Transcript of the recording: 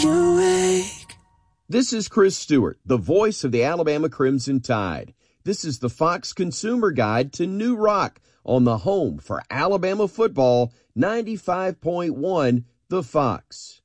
awake. This is Chris Stewart, the voice of the Alabama Crimson Tide. This is the Fox Consumer Guide to New Rock on the home for Alabama football, 95.1 The Fox.